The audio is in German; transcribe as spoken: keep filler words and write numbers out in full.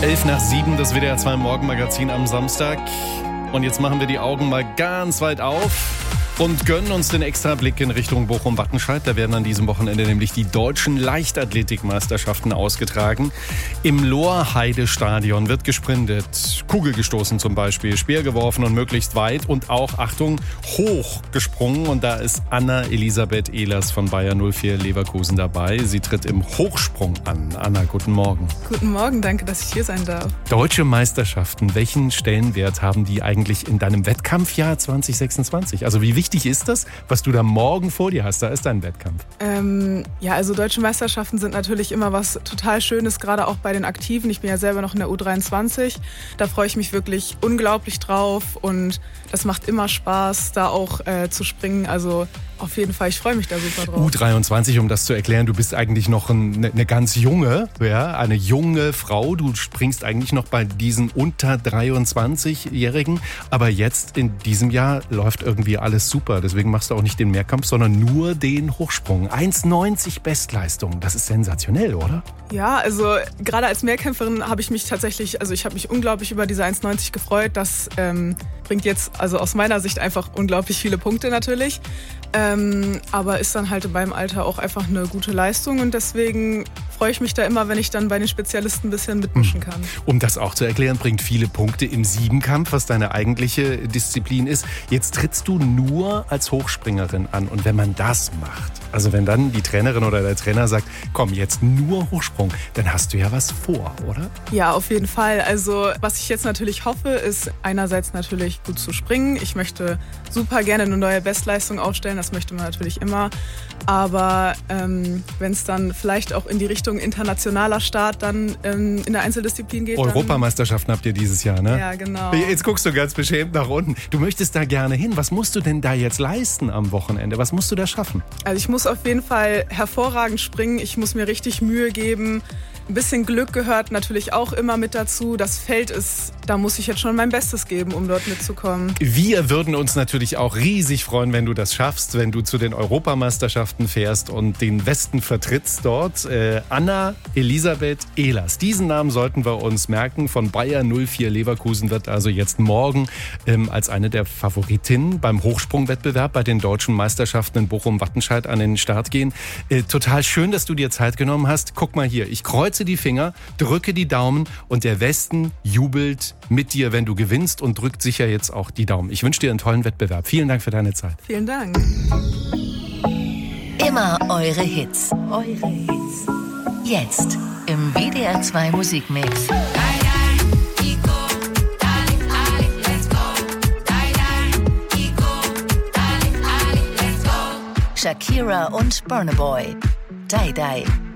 Elf nach sieben, das W D R zwei Morgenmagazin am Samstag. Und jetzt machen wir die Augen mal ganz weit auf und gönnen uns den Extrablick in Richtung Bochum-Wattenscheid. Da werden an diesem Wochenende nämlich die deutschen Leichtathletikmeisterschaften ausgetragen. Im Lohrheide-Stadion wird gesprintet, Kugel gestoßen zum Beispiel, Speer geworfen und möglichst weit und auch, Achtung, hoch gesprungen. Und da ist Anna Elisabeth Ehlers von Bayer null vier Leverkusen dabei. Sie tritt im Hochsprung an. Anna, guten Morgen. Guten Morgen, danke, dass ich hier sein darf. Deutsche Meisterschaften, welchen Stellenwert haben die eigentlich in deinem Wettkampfjahr zwanzig sechsundzwanzig? Also wie wichtig ist das, was du da morgen vor dir hast? Da ist dein Wettkampf. Ähm, ja, also deutsche Meisterschaften sind natürlich immer was total Schönes, gerade auch bei den Aktiven. Ich bin ja selber noch in der U dreiundzwanzig. Da freue ich mich wirklich unglaublich drauf und das macht immer Spaß, da auch äh, zu springen. Also auf jeden Fall, ich freue mich da super drauf. U dreiundzwanzig, um das zu erklären, du bist eigentlich noch eine, eine ganz junge, ja, eine junge Frau. Du springst eigentlich noch bei diesen unter dreiundzwanzigjährigen. Aber jetzt in diesem Jahr läuft irgendwie alles super. Deswegen machst du auch nicht den Mehrkampf, sondern nur den Hochsprung. eins neunzig Bestleistung. Das ist sensationell, oder? Ja, also gerade als Mehrkämpferin habe ich mich tatsächlich, also ich habe mich unglaublich über diese eins neunzig gefreut. Das ähm, bringt jetzt also aus meiner Sicht einfach unglaublich viele Punkte natürlich. Ähm, aber ist dann halt in meinem Alter auch einfach eine gute Leistung und deswegen freue ich mich da immer, wenn ich dann bei den Spezialisten ein bisschen mitmischen kann. Um das auch zu erklären, bringt viele Punkte im Siebenkampf, was deine eigentliche Disziplin ist. Jetzt trittst du nur als Hochspringerin an und wenn man das macht, also wenn dann die Trainerin oder der Trainer sagt, komm, jetzt nur Hochsprung, dann hast du ja was vor, oder? Ja, auf jeden Fall. Also was ich jetzt natürlich hoffe, ist einerseits natürlich gut zu springen. Ich möchte super gerne eine neue Bestleistung aufstellen, das möchte man natürlich immer. Aber ähm, wenn es dann vielleicht auch in die Richtung internationaler Start dann ähm, in der Einzeldisziplin geht. Europameisterschaften habt ihr dieses Jahr, ne? Ja, genau. Jetzt guckst du ganz beschämt nach unten. Du möchtest da gerne hin. Was musst du denn da jetzt leisten am Wochenende? Was musst du da schaffen? Also ich muss auf jeden Fall hervorragend springen. Ich muss mir richtig Mühe geben. Ein bisschen Glück gehört natürlich auch immer mit dazu. Das Feld ist, da muss ich jetzt schon mein Bestes geben, um dort mitzukommen. Wir würden uns natürlich auch riesig freuen, wenn du das schaffst, wenn du zu den Europameisterschaften fährst und den Westen vertrittst dort. Äh, Anna Elisabeth Ehlers. Diesen Namen sollten wir uns merken. Von Bayer null vier Leverkusen wird also jetzt morgen ähm, als eine der Favoritinnen beim Hochsprungwettbewerb bei den deutschen Meisterschaften in Bochum-Wattenscheid an den Start gehen. Äh, total schön, dass du dir Zeit genommen hast. Guck mal hier, ich kreuze die Finger, drücke die Daumen und der Westen jubelt mit dir, wenn du gewinnst und drückt sicher jetzt auch die Daumen. Ich wünsche dir einen tollen Wettbewerb. Vielen Dank für deine Zeit. Vielen Dank. Immer eure Hits. Eure Hits. Jetzt im W D R zwei Musikmix. Shakira und Burna Boy. Die Die.